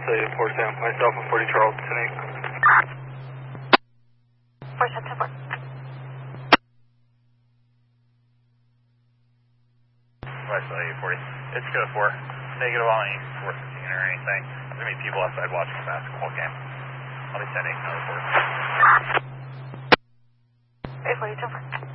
say 4 Sam, myself and 40 Charles, 10-8. 4 Sam, 10-4. West 40. It's go 4. Negative on any 415 or anything. There's going to be people outside watching the basketball game. I'll be sending another report. 840, 10-4.